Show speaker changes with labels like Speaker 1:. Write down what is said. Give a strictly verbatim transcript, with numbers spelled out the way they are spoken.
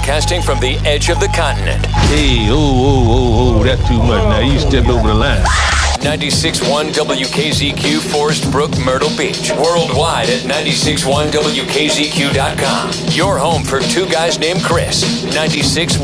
Speaker 1: broadcasting from the edge of the continent.
Speaker 2: Hey, oh, oh, oh, oh, that's too much. Now you stepped over the line.
Speaker 1: ninety-six point one W K Z Q, Forest Brook, Myrtle Beach. Worldwide at ninety-six point one W K Z Q dot com. Your home for two guys named Chris. ninety-six